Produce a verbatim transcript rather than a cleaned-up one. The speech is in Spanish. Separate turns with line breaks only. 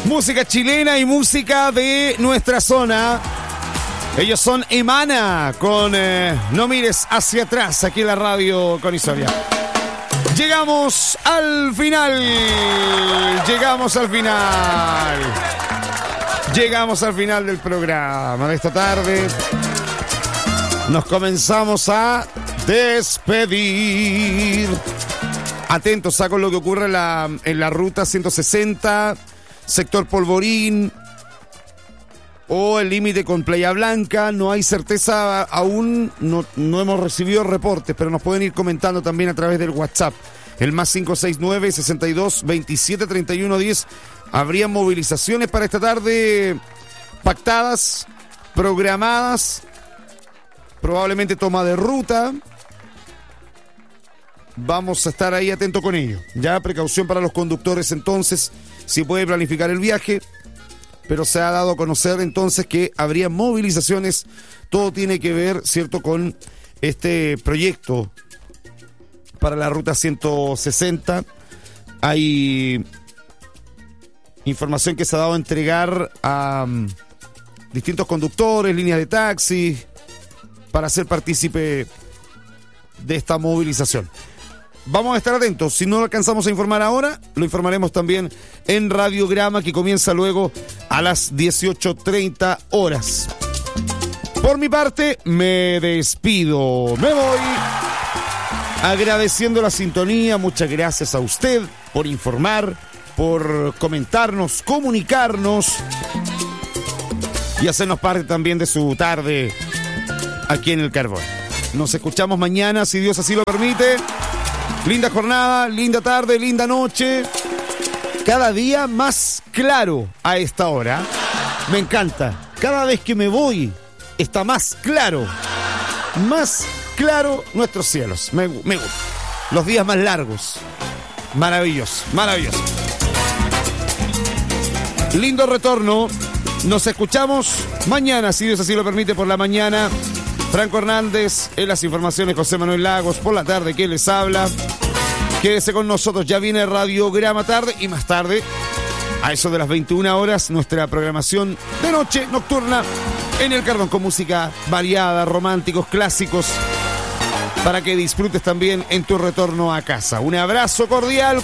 Música chilena y música de nuestra zona. Ellos son Emana con eh, No mires hacia atrás, aquí en la radio con Historia. Llegamos al final. Llegamos al final. Llegamos al final del programa de esta tarde. Nos comenzamos a despedir. Atentos a con lo que ocurre en la, en la ruta ciento sesenta, sector Polvorín o el límite con Playa Blanca. No hay certeza aún, no, no hemos recibido reportes, pero nos pueden ir comentando también a través del WhatsApp. El más cinco seis nueve, sesenta y dos, veintisiete, treinta y uno, diez. Habría movilizaciones para esta tarde pactadas, programadas, probablemente toma de ruta. Vamos a estar ahí atentos con ello. Ya precaución para los conductores entonces, si puede planificar el viaje. Pero se ha dado a conocer entonces que habría movilizaciones. Todo tiene que ver, ¿cierto?, con este proyecto para la ruta ciento sesenta. Hay información que se ha dado a entregar a um, distintos conductores, líneas de taxi, para ser partícipe de esta movilización. Vamos a estar atentos. Si no lo alcanzamos a informar ahora, lo informaremos también en Radiograma, que comienza luego a las dieciocho treinta horas. Por mi parte, me despido. Me voy agradeciendo la sintonía. Muchas gracias a usted por informar, por comentarnos, comunicarnos y hacernos parte también de su tarde aquí en El Carbón. Nos escuchamos mañana, si Dios así lo permite. Linda jornada, linda tarde, linda noche. Cada día más claro a esta hora. Me encanta. Cada vez que me voy, está más claro. Más claro nuestros cielos. Me, me gusta. Los días más largos. Maravilloso, maravilloso. Lindo retorno. Nos escuchamos mañana, si Dios así lo permite, por la mañana. Franco Hernández, en las informaciones José Manuel Lagos, por la tarde que les habla. Quédese con nosotros, ya viene Radiograma tarde y más tarde, a eso de las veintiuna horas, nuestra programación de noche nocturna en El Carbón con música variada, románticos, clásicos, para que disfrutes también en tu retorno a casa. Un abrazo cordial.